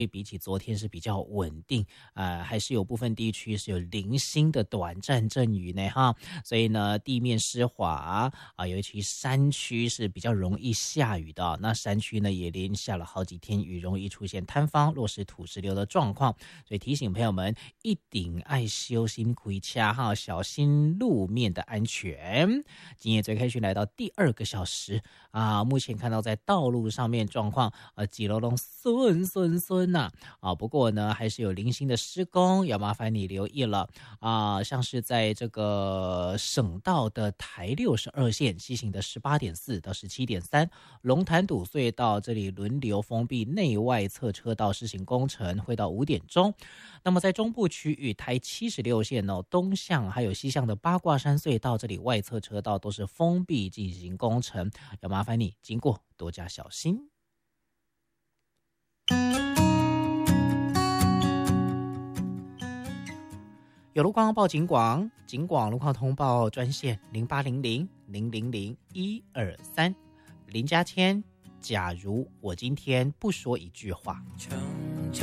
比起昨天是比较稳定，还是有部分地区是有零星的短暂阵雨呢哈，所以呢地面湿滑尤其山区是比较容易下雨的，那山区呢也连下了好几天雨，容易出现塌方、落石、土石流的状况，所以提醒朋友们一定爱小心开车哈，小心路面的安全。今夜最开讯来到第2个小时目前看到在道路上面状况几楼龙顺不过呢还是有零星的施工，要麻烦你留意了像是在这个省道的台62线西行的18.4到17.3，龙潭堵隧道这里轮流封闭内外侧车道施行工程，会到5点钟。那么在中部区域台76线东向还有西向的八卦山隧道这里外侧车道都是封闭进行工程，要麻烦你经过多加小心。有路况报警广，警广路况通报专线0800-000-123。林家谦，假如我今天不说一句话。